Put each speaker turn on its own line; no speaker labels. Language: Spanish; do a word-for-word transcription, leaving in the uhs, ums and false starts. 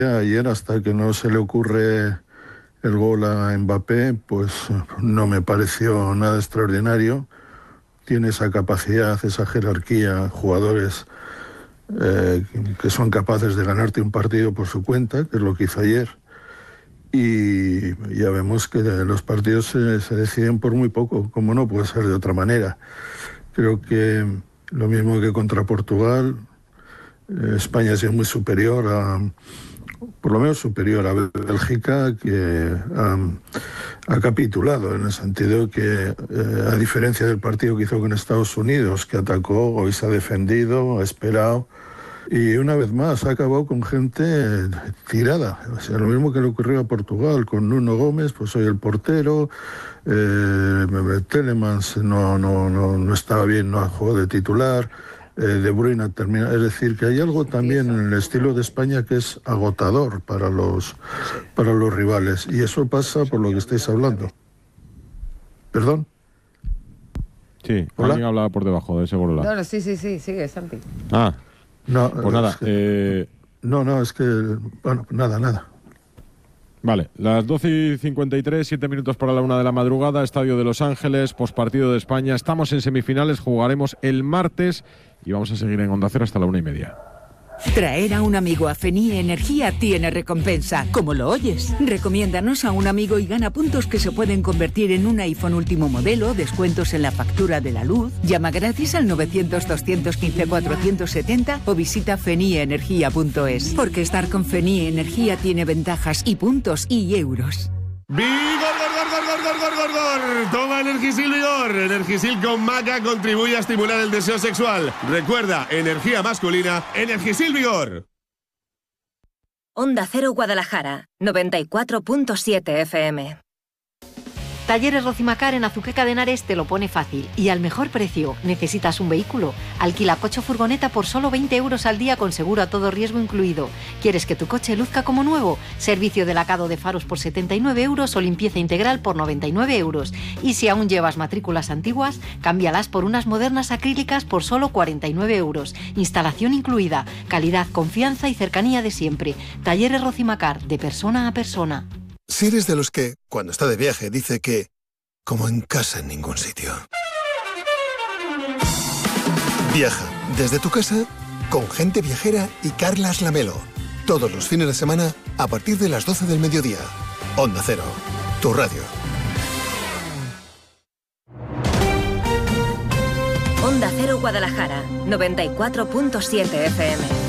ayer, hasta que no se le ocurre el gol a Mbappé, pues no me pareció nada extraordinario. Tiene esa capacidad, esa jerarquía, jugadores eh, que son capaces de ganarte un partido por su cuenta, que es lo que hizo ayer. Y ya vemos que los partidos se, se deciden por muy poco, como no puede ser de otra manera. Creo que lo mismo que contra Portugal, eh, España ha sido muy superior a... por lo menos superior a Bélgica, que um, ha capitulado, en el sentido que, eh, a diferencia del partido que hizo con Estados Unidos, que atacó, hoy se ha defendido, ha esperado, y una vez más ha acabado con gente tirada. O sea, lo mismo que le ocurrió a Portugal, con Nuno Gómez, pues hoy el portero, eh, Telemans no, no, no, no estaba bien, no jugó de titular, Eh, De Bruyne termina, es decir, que hay algo también en el estilo de España que es agotador para los para los rivales, y eso pasa por lo que estáis hablando. ¿Perdón?
Sí, alguien hablaba por debajo de ese Borola.
No, no, sí, sí, sí, sigue, Santi.
Ah,
no,
pues nada.
Es que,
eh...
No, no, es que, bueno, nada, nada.
Vale, las doce y cincuenta y tres, siete minutos para la una de la madrugada, Estadio de Los Ángeles, pospartido de España. Estamos en semifinales, jugaremos el martes y vamos a seguir en Onda Cero hasta la una y media.
Traer a un amigo a Fenie Energía tiene recompensa, como lo oyes. Recomiéndanos a un amigo y gana puntos que se pueden convertir en un iPhone último modelo, descuentos en la factura de la luz. Llama gratis al novecientos, doscientos quince, cuatrocientos setenta o visita fenie energía punto es. Porque estar con Fenie Energía tiene ventajas y puntos y euros.
¡Vigor, gor, gor, gor, gor, gor, gor, gor! Toma Energisil Vigor. Energisil con maca contribuye a estimular el deseo sexual. Recuerda, energía masculina, Energisil Vigor.
Onda Cero Guadalajara, noventa y cuatro punto siete F M.
Talleres Rocimacar en Azuqueca de Henares te lo pone fácil y al mejor precio. ¿Necesitas un vehículo? Alquila coche o furgoneta por solo veinte euros al día con seguro a todo riesgo incluido. ¿Quieres que tu coche luzca como nuevo? Servicio de lacado de faros por setenta y nueve euros o limpieza integral por noventa y nueve euros. Y si aún llevas matrículas antiguas, cámbialas por unas modernas acrílicas por solo cuarenta y nueve euros. Instalación incluida. Calidad, confianza y cercanía de siempre. Talleres Rocimacar, de persona a persona.
Si eres de los que, cuando está de viaje, dice que como en casa en ningún sitio. Viaja desde tu casa con Gente Viajera y Carlas Lamelo. Todos los fines de semana a partir de las doce del mediodía. Onda Cero, tu radio.
Onda Cero Guadalajara, noventa y cuatro punto siete F M.